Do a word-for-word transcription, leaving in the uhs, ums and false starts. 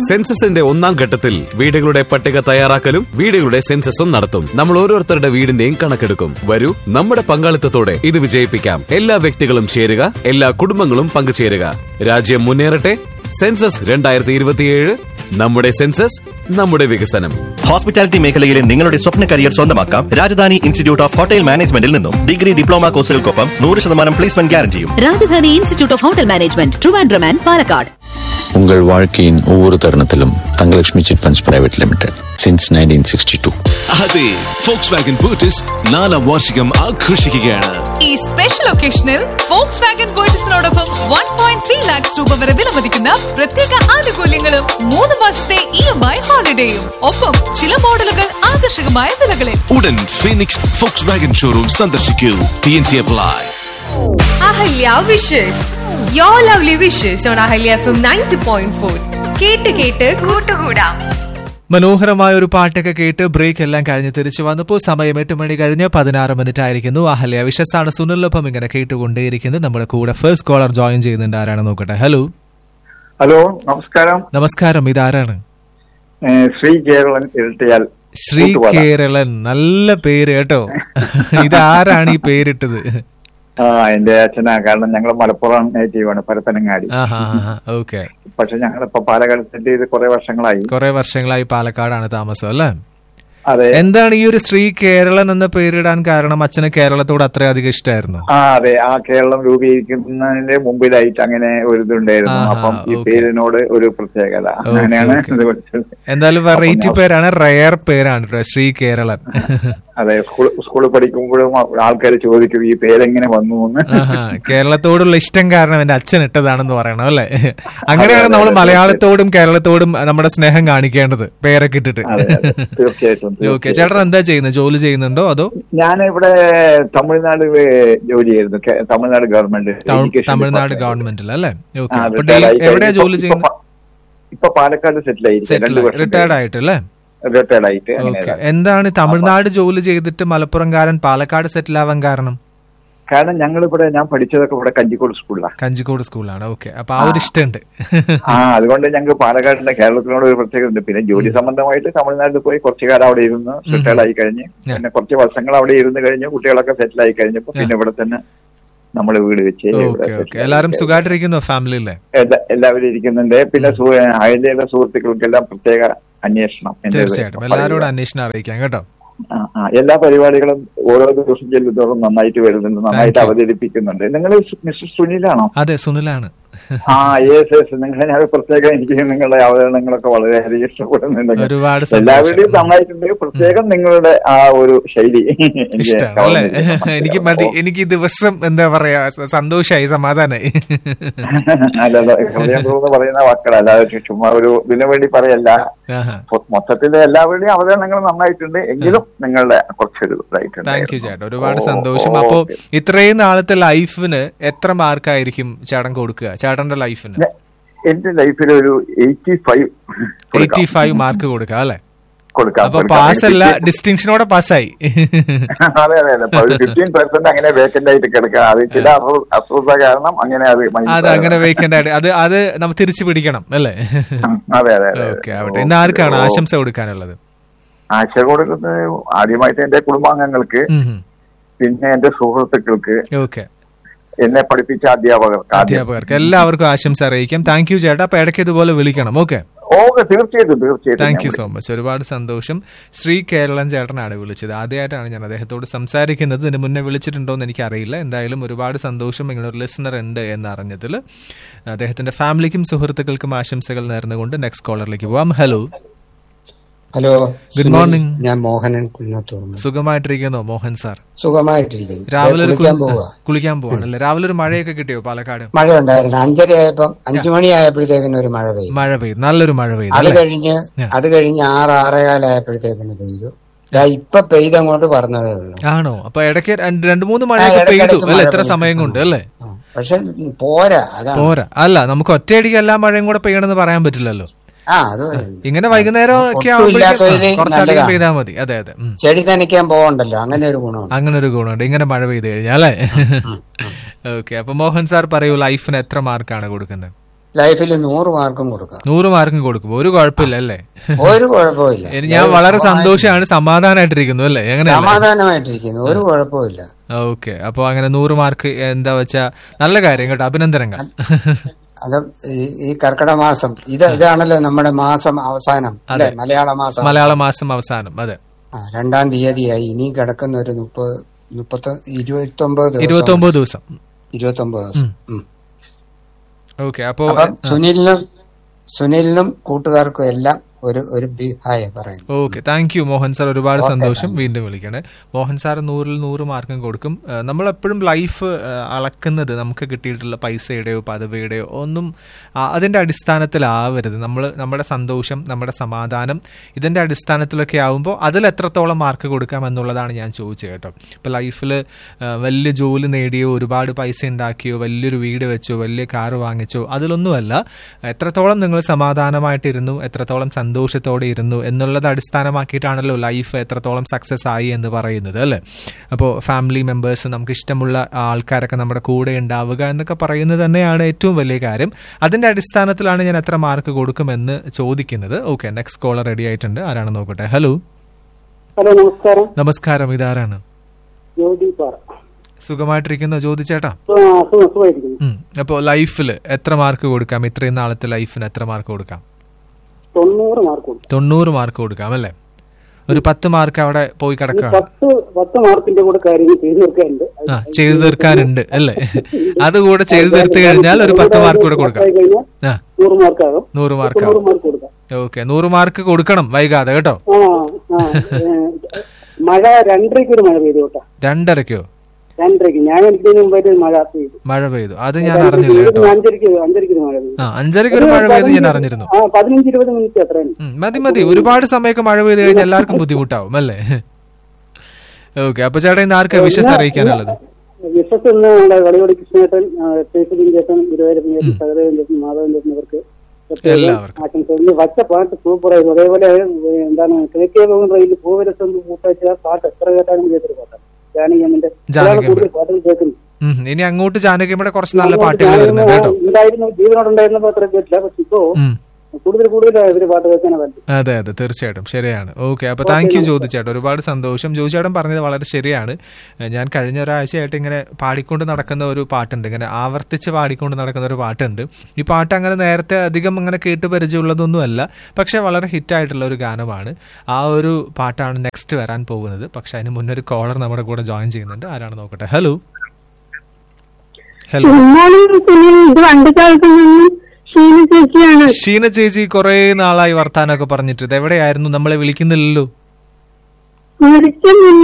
സെൻസസിന്റെ ഒന്നാം ഘട്ടത്തിൽ വീടുകളുടെ പട്ടിക തയ്യാറാക്കലും വീടുകളുടെ സെൻസസും നടത്തും. നമ്മൾ ഓരോരുത്തരുടെ വീടിന്റെയും കണക്കെടുക്കും. വരൂ, നമ്മുടെ പങ്കാളിത്തത്തോടെ ഇത് വിജയിപ്പിക്കാം. എല്ലാ വ്യക്തികളും ചേരുക, എല്ലാ കുടുംബങ്ങളും പങ്കുചേരുക. രാജ്യം മുന്നേറട്ടെ. സെൻസസ് രണ്ടായിരത്തി ഇരുപത്തിയേഴ്, നമ്മുടെ സെൻസസ്, നമ്മുടെ വികസനം. ഹോസ്പിറ്റാലിറ്റി മേഖലയിലെ നിങ്ങളുടെ സ്വപ്ന കരിയർ സ്വന്തമാക്കാം രാജധാനി ഇൻസ്റ്റിറ്റ്യൂട്ട് ഓഫ് ഹോട്ടൽ മാനേജ്മെന്റിൽ നിന്നും. ഡിഗ്രി ഡിപ്ലോമ കോഴ്സുകൾക്കൊപ്പം നൂറ് ശതമാനം placement ഗ്യാരണ്ടിയും. Rajdhani institute of hotel management, Trivandrum and Palakkad. உங்கள் வாழ்க்கையின் ஒவ்வொரு தருணத்திலும் Thangalakshmi chit funds private limited since nineteen sixty to. അതെ, Volkswagen Virtus നാലാം വാർഷികം ആഘോഷിക്കുകയാണ്. ഈ special ഒക്കേഷനിൽ Volkswagen Virtusനോടൊപ്പം one point three lakhs രൂപ വരെ വിലമതിക്കുന്ന പ്രത്യേക ആനുകൂല്യങ്ങളും മൂന്ന് മാസത്തെ ഇ എം ഐ ഹോളിഡേയും ഒപ്പം ചില മോഡലുകൾ ആകർഷകമായ വിലകളിൽ. ഉടൻ ഫീനിക്സ് Volkswagen ഷോറൂം സന്ദർശിക്കൂ. T N C apply. Ahalya wishes, your lovely wishes on Ahalya F M ninety point four. കേട്ട് കേട്ട് കൂട്ടുകൂടാം. മനോഹരമായ ഒരു പാട്ടൊക്കെ കേട്ട് ബ്രേക്ക് എല്ലാം കഴിഞ്ഞ് തിരിച്ചു വന്നപ്പോൾ സമയം എട്ട് മണി കഴിഞ്ഞ് പതിനാറ് മിനിറ്റ് ആയിരിക്കുന്നു. അഹല്യ വിഷസാണ് സുനിലൊപ്പം ഇങ്ങനെ കേട്ടുകൊണ്ടേയിരിക്കുന്നത്. നമ്മുടെ കൂടെ ഫസ്റ്റ് കോളർ ജോയിൻ ചെയ്യുന്നുണ്ട്. ആരാണ് നോക്കട്ടെ? ഹലോ ഹലോ നമസ്കാരം. നമസ്കാരം, ഇതാരാണ്? ശ്രീ കേരളൻ ഇരട്ടിയാൽ. ശ്രീ കേരളൻ, നല്ല പേര് കേട്ടോ. ഇതാരാണ് ഈ പേരിട്ടത്? ആ എന്റെ അച്ഛനാ. കാരണം ഞങ്ങൾ മലപ്പുറം നേറ്റീവാണ്, പരപ്പനങ്ങാടി. ഓക്കെ. പക്ഷെ ഞങ്ങളിപ്പോ പാലക്കാട് സെറ്റ് ചെയ്ത് കുറെ വർഷങ്ങളായി. കുറെ വർഷങ്ങളായി പാലക്കാടാണ് താമസം അല്ലേ? അതെ. എന്താണ് ഈ ഒരു ശ്രീ കേരളൻ എന്ന പേരിടാൻ കാരണം? അച്ഛന് കേരളത്തോട് അത്രയധികം ഇഷ്ടമായിരുന്നു? ആ അതെ, ആ കേരളം രൂപീകരിക്കുന്നതിന്റെ മുമ്പിലായിട്ട് അങ്ങനെ ഒരു ഇതുണ്ടായിരുന്നു. അപ്പം ഈ പേരിനോട് ഒരു പ്രത്യേകത അങ്ങനെയാണ്. എന്തായാലും വെറൈറ്റി പേരാണ്, റയർ പേരാണ് ശ്രീ കേരളൻ. അതെ, സ്കൂളിൽ പഠിക്കുമ്പോഴും ആൾക്കാർ ചോദിക്കും ഈ പേരെങ്ങനെ വന്നു എന്ന്. കേരളത്തോടുള്ള ഇഷ്ടം കാരണം എന്റെ അച്ഛൻ ഇട്ടതാണെന്ന് പറയണം അല്ലെ? അങ്ങനെയാണ് നമ്മൾ മലയാളത്തോടും കേരളത്തോടും നമ്മുടെ സ്നേഹം കാണിക്കേണ്ടത്, പേരൊക്കെ ഇട്ടിട്ട്. തീർച്ചയായിട്ടും. ഓക്കെ. ചേട്ടൻ എന്താ ചെയ്യുന്നത്? ജോലി ചെയ്യുന്നുണ്ടോ അതോ? ഞാൻ ഇവിടെ തമിഴ്നാട് ജോലി ചെയ്യുന്നു, തമിഴ്നാട് ഗവൺമെന്റ്. തമിഴ്നാട് ഗവൺമെന്റിൽ അല്ലേ? എവിടെയാ ജോലി ചെയ്യുന്നത്? ഇപ്പൊ പാലക്കാട് സെറ്റിൽ ആയിരിക്കും. റിട്ടയർഡ് ആയിട്ടല്ലേ? റിട്ടയർഡ് ആയിട്ട്. എന്താണ് തമിഴ്നാട് ജോലി ചെയ്തിട്ട് മലപ്പുറംകാരൻ പാലക്കാട് സെറ്റിൽ ആവാൻ കാരണം? കാരണം ഞങ്ങളിവിടെ, ഞാൻ പഠിച്ചതൊക്കെ ഇവിടെ കഞ്ചിക്കോട് സ്കൂളിലാണ്. കഞ്ചിക്കോട് സ്കൂളാണ്. ഓക്കെ. അപ്പൊ ആ ഒരു ഇഷ്ടമുണ്ട്. ആ അതുകൊണ്ട് ഞങ്ങൾക്ക് പാലക്കാടിന്റെ കേരളത്തിനോട് ഒരു പ്രത്യേകത ഉണ്ട്. പിന്നെ ജോലി സംബന്ധമായിട്ട് തമിഴ്നാട്ടിൽ പോയി കുറച്ചു കാലം അവിടെ ഇരുന്ന് സെറ്റിൽ ആയി കഴിഞ്ഞ് പിന്നെ കുറച്ച് വർഷങ്ങൾ അവിടെ ഇരുന്ന് കഴിഞ്ഞ് കുട്ടികളൊക്കെ സെറ്റിൽ ആയി കഴിഞ്ഞപ്പോ പിന്നെ ഇവിടെ തന്നെ നമ്മള് വീട് വെച്ച്. എല്ലാവരും സുഖമായിട്ടിരിക്കുന്നു ഫാമിലിയിലെ? എല്ലാവരും ഇരിക്കുന്നുണ്ട്. പിന്നെ അയലയുടെ സുഹൃത്തുക്കൾക്കെല്ലാം പ്രത്യേക അന്വേഷണം. തീർച്ചയായിട്ടും എല്ലാവരോടും അന്വേഷണം അറിയിക്കാം കേട്ടോ. എല്ലാ പരിപാടികളും ഓരോ ദിവസം ചെല്ലുന്നതോറും നന്നായിട്ട് വരുന്നുണ്ട്, നന്നായിട്ട് അവതരിപ്പിക്കുന്നുണ്ട്. നിങ്ങൾ മിസ്റ്റർ സുനിലാണോ? അതെ, സുനിലാണ്. ആ യെസ് യെസ്. നിങ്ങളെ ഞാൻ പ്രത്യേകം, എനിക്ക് നിങ്ങളുടെ അവതരണങ്ങളൊക്കെ വളരെയധികം ഇഷ്ടപ്പെടുന്നുണ്ട്. ഒരുപാട് എല്ലാവരുടെയും നന്നായിട്ടുണ്ട്. പ്രത്യേകം നിങ്ങളുടെ ആ ഒരു ശൈലി എനിക്ക് മതി. എനിക്ക് ദിവസം എന്താ പറയാ, സന്തോഷമായി, സമാധാനായി. അല്ല, ഹൃദയം തുറന്ന് പറയുന്ന വാക്കുകൾ, അല്ലാതെ ചുമ്മാ ഒരു ഇതിനു വേണ്ടി പറയല്ല. മൊത്തത്തില് എല്ലാവരുടെയും അവതരണങ്ങൾ നന്നായിട്ടുണ്ട്. എങ്കിലും നിങ്ങളുടെ കുറച്ചൊരു ഇതായിട്ടുണ്ട്. താങ്ക് യു ചേട്ടാ, ഒരുപാട് സന്തോഷം. അപ്പോ ഇത്രയും നാളത്തെ ലൈഫിന് എത്ര മാർക്കായിരിക്കും ചേട്ടൻ കൊടുക്കുക? ചേട്ടന്റെ ലൈഫിന്? എന്റെ ലൈഫിൽ ഒരു eighty five eighty five mark കൊടുക്കാം അല്ലെ? കൊടുക്കാം. അപ്പൊ പാസ്സല്ല, ഡിസ്റ്റിങ്ഷനോടെ പാസ്സായി. അതെ അതെ അതെ. ഫിഫ്റ്റീൻ പെർസെന്റ് അങ്ങനെ വേക്കന്റ് ആയിട്ട് കിടക്കാം. അത് ചില അസ്വസ്ഥ കാരണം അങ്ങനെ അത് അത് അങ്ങനെ വേക്കന്റ് ആയിട്ട് അത് അത് നമ്മൾ തിരിച്ചു പിടിക്കണം അല്ലേ? അതെ അതെ. ഓക്കെ ആവട്ടെ. ഇന്ന് ആർക്കാണ് ആശംസ കൊടുക്കാനുള്ളത്? ആശംസ കൊടുക്കുന്നത് ആദ്യമായിട്ട് എന്റെ കുടുംബാംഗങ്ങൾക്ക്, പിന്നെ എന്റെ സുഹൃത്തുക്കൾക്ക്, ഓക്കെ, എന്നെ പഠിപ്പിച്ച അധ്യാപകർക്ക് അധ്യാപകർക്ക് എല്ലാവർക്കും ആശംസ അറിയിക്കാം. താങ്ക് യു ചേട്ടാ. അപ്പൊ ഇടയ്ക്ക് ഇതുപോലെ വിളിക്കണം. ഓക്കെ ഓക്കെ, തീർച്ചയായിട്ടും തീർച്ചയായിട്ടും. Thank you so much. ഒരുപാട് സന്തോഷം. ശ്രീ കേരളൻ ചേട്ടനാണ് വിളിച്ചത്. ആദ്യമായിട്ടാണ് ഞാൻ അദ്ദേഹത്തോട് സംസാരിക്കുന്നത്. ഇതിന് മുന്നേ വിളിച്ചിട്ടുണ്ടോ എന്ന് എനിക്കറിയില്ല. എന്തായാലും ഒരുപാട് സന്തോഷം ഇങ്ങനെ ഒരു ലിസണർ ഉണ്ട് എന്ന് അറിഞ്ഞതിൽ. അദ്ദേഹത്തിന്റെ ഫാമിലിക്കും സുഹൃത്തുക്കൾക്കും ആശംസകൾ നേർന്നുകൊണ്ട് നെക്സ്റ്റ് കോളറിലേക്ക് പോവാം. Hello hello, good morning. ഞാൻ മോഹനൻ കുന്നത്തൂർ. സുഖമായിട്ടിരിക്കുന്നോ മോഹൻ സാർ? സുഖമായിട്ടിരിക്കുന്നു. രാവിലെ കുളിക്കാൻ പോവാണല്ലേ? രാവിലെ ഒരു മഴയൊക്കെ കിട്ടിയോ പാലക്കാട്? മഴ ഉണ്ടായിരുന്നു. അഞ്ചര ആയപ്പോ അഞ്ചു മണി ആയപ്പോഴത്തേക്കിന് ഒരു മഴ പെയ്തു. മഴ പെയ്തു, നല്ലൊരു മഴ പെയ്തു. അത് കഴിഞ്ഞ് അത് കഴിഞ്ഞ് ആറ് ആറേകാലായപ്പോഴത്തേക്കിന് പെയ്തു. ഇപ്പൊ പെയ്ത് അങ്ങോട്ട് പറഞ്ഞതേ ഉള്ളൂ. ആണോ? അപ്പൊ ഇടയ്ക്ക് രണ്ടു മൂന്ന് മഴയൊക്കെ പെയ്തു അല്ലെ? എത്ര സമയം കൊണ്ട് അല്ലേ? പക്ഷെ പോരാ, അതാണ് പോരാ. അല്ല, നമുക്ക് ഒറ്റയടിക്ക് എല്ലാ മഴയും കൂടെ പെയ്യണമെന്ന് പറയാൻ പറ്റില്ലല്ലോ. ആ അത് ഇങ്ങനെ വൈകുന്നേരം ഒക്കെ കുറച്ചധികം പെയ്താൽ മതി. അതെ അതെ. ചെടി നനയ്ക്കാൻ പോകണ്ടല്ലോ, അങ്ങനെ ഒരു ഗുണം അങ്ങനെ ഒരു ഗുണമുണ്ട് ഇങ്ങനെ മഴ പെയ്ത് കഴിഞ്ഞാൽ അല്ലേ? ഓക്കെ. അപ്പൊ മോഹൻ സാർ പറയൂ, ലൈഫിന് എത്ര മാർക്കാണ് കൊടുക്കുന്നത്? ലൈഫിൽ നൂറ് മാർക്കും കൊടുക്കാം. നൂറ് മാർക്കും കൊടുക്കും, ഒരു കുഴപ്പമില്ല അല്ലേ? ഒരു കുഴപ്പമില്ല. ഞാൻ വളരെ സന്തോഷമാണ്, സമാധാനമായിട്ടിരിക്കുന്നു അല്ലേ? എങ്ങനെ സമാധാനമായിട്ടിരിക്കുന്നു, ഒരു കുഴപ്പമില്ല. ഓക്കെ, അപ്പൊ അങ്ങനെ നൂറ് മാർക്ക് എന്താ വെച്ചാ നല്ല കാര്യം കേട്ടോ, അഭിനന്ദനങ്ങൾ. അത് ഈ കർക്കിടക മാസം ഇത് ഇതാണല്ലോ നമ്മുടെ മാസം അവസാനം അല്ലെ? മലയാള മാസം മലയാള മാസം അവസാനം. അതെ, രണ്ടാം തീയതിയായി. ഇനി കിടക്കുന്ന ഒരു മുപ്പത് മുപ്പത്തി ഇരുപത്തി ഒമ്പത് ഇരുപത്തി ഒമ്പത് ദിവസം ഇരുപത്തി ഒമ്പത് ദിവസം. ഓക്കെ, അപ്പൊ സുനിലിനും സുനിലിനും കൂട്ടുകാർക്കും എല്ലാം ഒരു ഒരു ബിഗ് ഹായ് പറയുന്നു. Okay, thank you Mohan sir, ഒരുപാട് സന്തോഷം. വീണ്ടും വിളിക്കണേ. മോഹൻ സാർ നൂറിൽ നൂറ് മാർക്കും കൊടുക്കും. നമ്മളെപ്പോഴും ലൈഫ് അളക്കുന്നത് നമുക്ക് കിട്ടിയിട്ടുള്ള പൈസയുടെയോ പദവിയുടെയോ ഒന്നും അതിൻ്റെ അടിസ്ഥാനത്തിലാവരുത്. നമ്മൾ നമ്മുടെ സന്തോഷം, നമ്മുടെ സമാധാനം ഇതിൻ്റെ അടിസ്ഥാനത്തിലൊക്കെ ആവുമ്പോൾ അതിൽ എത്രത്തോളം മാർക്ക് കൊടുക്കാം എന്നുള്ളതാണ് ഞാൻ ചോദിച്ചത് കേട്ടോ. ഇപ്പോൾ ലൈഫിൽ വലിയ ജോലി നേടിയോ ഒരുപാട് പൈസ ഉണ്ടാക്കിയോ വലിയൊരു വീട് വെച്ചോ വലിയ കാറ് വാങ്ങിച്ചോ അതിലൊന്നുമല്ല, എത്രത്തോളം നിങ്ങൾ സമാധാനമായിട്ടിരുന്നു, എത്രത്തോളം സന്തോഷത്തോടെ ഇരുന്നു എന്നുള്ളത് അടിസ്ഥാനമാക്കിയിട്ടാണല്ലോ ലൈഫ് എത്രത്തോളം സക്സസ് ആയി എന്ന് പറയുന്നത് അല്ലേ? അപ്പോൾ ഫാമിലി മെമ്പേഴ്സ്, നമുക്ക് ഇഷ്ടമുള്ള ആൾക്കാരൊക്കെ നമ്മുടെ കൂടെ ഉണ്ടാവുക എന്നൊക്കെ പറയുന്നത് തന്നെയാണ് ഏറ്റവും വലിയ കാര്യം. അതിന്റെ അടിസ്ഥാനത്തിലാണ് ഞാൻ എത്ര മാർക്ക് കൊടുക്കുമെന്ന് ചോദിക്കുന്നത്. ഓക്കെ, നെക്സ്റ്റ് കോളർ റെഡി ആയിട്ടുണ്ട്. ആരാണ് നോക്കട്ടെ? ഹലോ ഹലോ നമസ്കാരം. നമസ്കാരം, ഇതാരാണ്? സുഖമായിട്ടിരിക്കുന്നു ജ്യോതി ചേട്ടാ? അപ്പോ ലൈഫിൽ എത്ര മാർക്ക് കൊടുക്കാം? ഇത്രയും നാളത്തെ ലൈഫിന് എത്ര മാർക്ക് കൊടുക്കാം? തൊണ്ണൂറ് മാർക്ക് തൊണ്ണൂറ് മാർക്ക് കൊടുക്കാം അല്ലേ? ഒരു പത്ത് മാർക്ക് അവിടെ പോയി കിടക്കുകയാണ്. പത്ത് മാർക്കിന്റെ കൂടെ കാര്യങ്ങൾ ചെയ്തു തീർക്കാനുണ്ട്. ആ, ചെയ്തു തീർക്കാനുണ്ട് അല്ലേ? അതുകൂടെ ചെയ്തു തീർത്ത് കഴിഞ്ഞാൽ ഒരു പത്ത് മാർക്ക് കൂടെ കൊടുക്കാം. ആ, നൂറ് മാർക്കാകും. നൂറ് മാർക്കാകും. ഓക്കെ, നൂറ് മാർക്ക് കൊടുക്കണം വൈകാതെ കേട്ടോ. മഴ രണ്ടരയ്ക്ക് ഒരു മഴ പെയ്തു കേട്ടോ. രണ്ടരയ്ക്കോ? രണ്ടരയ്ക്ക്. ഞാൻ എനിക്ക് മുമ്പായിട്ട് മഴ പെയ്തു. മഴ പെയ്തു, അത് ഞാൻ അറിഞ്ഞില്ല കേട്ടോ. അഞ്ചരയ്ക്ക് അഞ്ചരയ്ക്ക് മഴ പെയ്തു. ആ, അഞ്ചരയ്ക്ക് ഒരു മഴ പെയ്ത് ഞാൻ അറിഞ്ഞിരുന്നു. പതിനഞ്ച് ഇരുപത് മിനിറ്റ് അത്രയാണ്. മതി മതി, ഒരുപാട് സമയമൊക്കെ മഴ പെയ്ത് കഴിഞ്ഞാൽ എല്ലാവർക്കും ബുദ്ധിമുട്ടാവും അല്ലേ? ഓക്കെ, അപ്പൊ ചേട്ടാ ഇന്ന് ആർക്കാ വിശ്വസ് അറിയിക്കാനുള്ളത്? വിശ്വസ് ഇന്ന് നമ്മുടെ കളിയോടി കൃഷ്ണേട്ടൻ, ചേട്ടൻ, ചേട്ടൻ, ഗുരുവായൂരപ്പൻ ചേട്ടൻ, സഹദേവൻ ചേട്ടൻ, മാധവൻ ചേട്ടൻ, ഇവർക്ക് ആശംസ. വച്ച പാട്ട് സൂപ്പറായിരുന്നു. അതേപോലെ എന്താണ് കിഴക്കേ പോകുന്ന റെയിൽ പൂവരസം പൂട്ടച്ച ആ പാട്ട് എത്ര കേട്ടാലും കേട്ടൊരു പാട്ടാണ്. ഇനി അങ്ങോട്ട് ജാനകിയുടെ കുറച്ച് നല്ല പാട്ടുകൾ വരുന്നുണ്ട് കേട്ടോ. ഉണ്ടായിരുന്നു, ജീവനോടുണ്ടായിരുന്നപ്പോ അത്ര കേട്ടില്ല. പക്ഷെ ഇപ്പോ കൂടുതൽ കൂടുതൽ ഇവര് പാട്ട് കേൾക്കാനാ പറ്റും. അതെ അതെ, തീർച്ചയായിട്ടും ശരിയാണ്. ഓക്കെ, അപ്പൊ താങ്ക് യു ജ്യോതി ചേട്ടൻ, ഒരുപാട് സന്തോഷം. ജ്യോതി ചേട്ടൻ പറഞ്ഞത് വളരെ ശരിയാണ്. ഞാൻ കഴിഞ്ഞ ഒരാഴ്ചയായിട്ട് ഇങ്ങനെ പാടിക്കൊണ്ട് നടക്കുന്ന ഒരു പാട്ടുണ്ട്, ഇങ്ങനെ ആവർത്തിച്ച് പാടിക്കൊണ്ട് നടക്കുന്ന ഒരു പാട്ടുണ്ട്. ഈ പാട്ട് അങ്ങനെ നേരത്തെ അധികം അങ്ങനെ കേട്ട് പരിചയമുള്ളതൊന്നുമല്ല, പക്ഷെ വളരെ ഹിറ്റായിട്ടുള്ള ഒരു ഗാനമാണ്. ആ ഒരു പാട്ടാണ് നെക്സ്റ്റ് വരാൻ പോകുന്നത്. പക്ഷെ അതിന് മുന്നേ ഒരു കോളർ നമ്മുടെ കൂടെ ജോയിൻ ചെയ്യുന്നുണ്ട്. ആരാണ് നോക്കട്ടെ? ഹലോ ഹലോ ഷീന ചേച്ചി, കുറെ നാളായി വർത്താനൊക്കെ പറഞ്ഞിട്ട്. എവിടെയായിരുന്നു? നമ്മളെ വിളിക്കുന്നില്ലല്ലോ.